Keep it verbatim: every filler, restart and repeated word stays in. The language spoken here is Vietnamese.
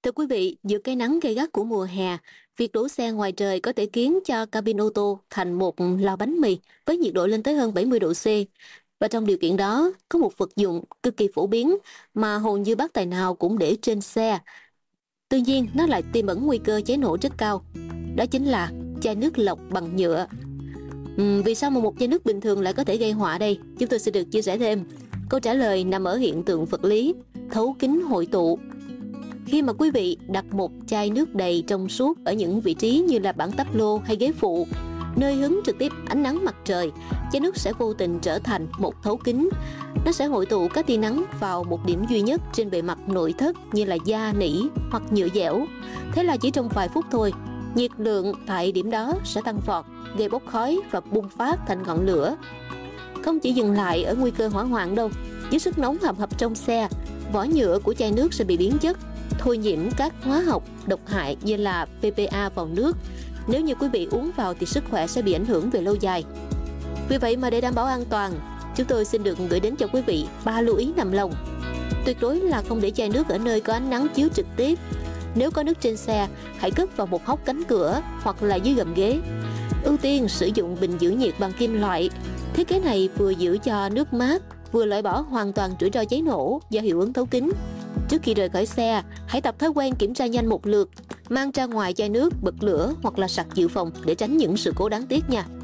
Thưa quý vị, giữa cái nắng gay gắt của mùa hè, việc đổ xe ngoài trời có thể khiến cho cabin ô tô thành một lò bánh mì với nhiệt độ lên tới hơn bảy mươi độ C. Và trong điều kiện đó, có một vật dụng cực kỳ phổ biến mà hầu như bác tài nào cũng để trên xe. Tuy nhiên, nó lại tiềm ẩn nguy cơ cháy nổ rất cao. Đó chính là chai nước lọc bằng nhựa. Ừm, vì sao mà một chai nước bình thường lại có thể gây họa đây? Chúng tôi sẽ được chia sẻ thêm. Câu trả lời nằm ở hiện tượng vật lý, thấu kính hội tụ. Khi mà quý vị đặt một chai nước đầy trong suốt ở những vị trí như là bảng táp lô hay ghế phụ, nơi hứng trực tiếp ánh nắng mặt trời, chai nước sẽ vô tình trở thành một thấu kính. Nó sẽ hội tụ các tia nắng vào một điểm duy nhất trên bề mặt nội thất như là da, nỉ hoặc nhựa dẻo. Thế là chỉ trong vài phút thôi, nhiệt lượng tại điểm đó sẽ tăng vọt, gây bốc khói và bùng phát thành ngọn lửa. Không chỉ dừng lại ở nguy cơ hỏa hoạn đâu, dưới sức nóng hầm hập trong xe, vỏ nhựa của chai nước sẽ bị biến chất, thôi nhiễm các hóa học độc hại như là pê pê a vào nước. Nếu như quý vị uống vào thì sức khỏe sẽ bị ảnh hưởng về lâu dài. Vì vậy mà để đảm bảo an toàn, chúng tôi xin được gửi đến cho quý vị ba lưu ý nằm lòng. Tuyệt đối là không để chai nước ở nơi có ánh nắng chiếu trực tiếp. Nếu có nước trên xe, hãy cất vào một hốc cánh cửa hoặc là dưới gầm ghế. Ưu tiên sử dụng bình giữ nhiệt bằng kim loại. Thiết kế này vừa giữ cho nước mát, vừa loại bỏ hoàn toàn rủi ro cháy nổ do hiệu ứng thấu kính. Trước khi rời khỏi xe, hãy tập thói quen kiểm tra nhanh một lượt, mang ra ngoài chai nước, bật lửa hoặc là sạc dự phòng để tránh những sự cố đáng tiếc nha.